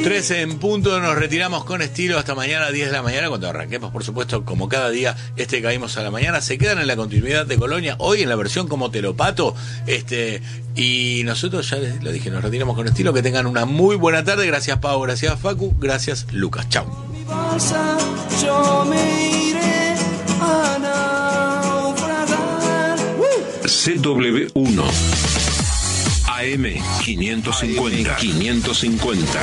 13 en punto, nos retiramos con estilo hasta mañana 10 de la mañana, cuando arranquemos, por supuesto, como cada día, Caímos a la Mañana. Se quedan en la continuidad de Colonia, hoy en la versión como te lo pato, y nosotros, ya les lo dije, nos retiramos con estilo. Que tengan una muy buena tarde. Gracias, Pau, gracias, Facu, gracias, Lucas. Chau. Yo me iré a naufragar. CW1 AM 550.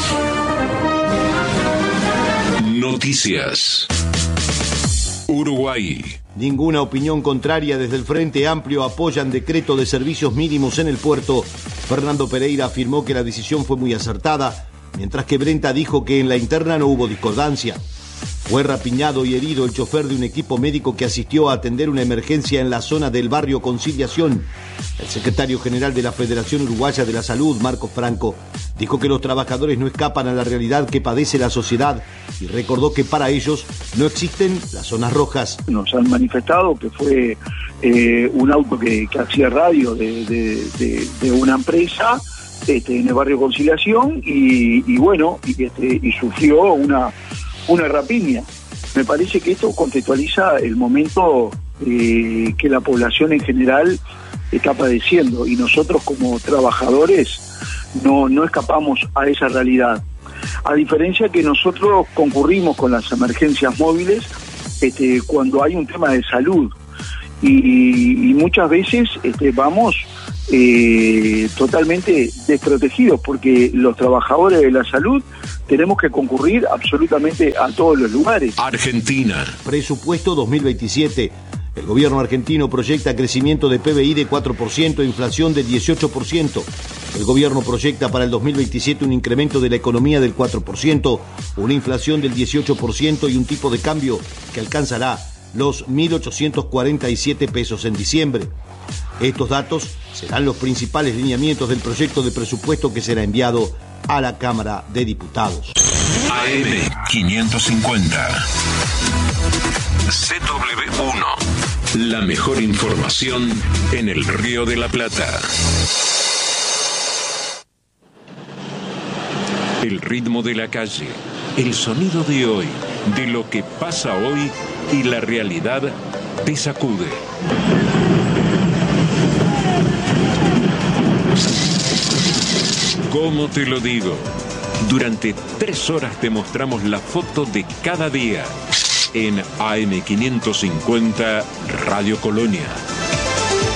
Noticias. Uruguay. Ninguna opinión contraria desde el Frente Amplio apoyan decreto de servicios mínimos en el puerto. Fernando Pereira afirmó que la decisión fue muy acertada, mientras que Brenta dijo que en la interna no hubo discordancia. Fue rapiñado y herido el chofer de un equipo médico que asistió a atender una emergencia en la zona del barrio Conciliación. El secretario general de la Federación Uruguaya de la Salud, Marcos Franco, dijo que los trabajadores no escapan a la realidad que padece la sociedad y recordó que para ellos no existen las zonas rojas. Nos han manifestado que fue un auto que hacía radio de una empresa en el barrio Conciliación y sufrió una rapiña. Me parece que esto contextualiza el momento que la población en general está padeciendo, y nosotros como trabajadores no escapamos a esa realidad. A diferencia que nosotros concurrimos con las emergencias móviles cuando hay un tema de salud, y muchas veces vamos totalmente desprotegidos, porque los trabajadores de la salud tenemos que concurrir absolutamente a todos los lugares. Argentina. Presupuesto 2027. El gobierno argentino proyecta crecimiento de PBI de 4% e inflación de 18%. El gobierno proyecta para el 2027 un incremento de la economía del 4%, una inflación del 18% y un tipo de cambio que alcanzará los 1.847 pesos en diciembre. Estos datos serán los principales lineamientos del proyecto de presupuesto que será enviado a la Cámara de Diputados. AM 550. CW1. La mejor información en el Río de la Plata. El ritmo de la calle, el sonido de hoy, de lo que pasa hoy y la realidad te sacude. ¿Cómo te lo digo? Durante 3 horas te mostramos la foto de cada día en AM 550 Radio Colonia.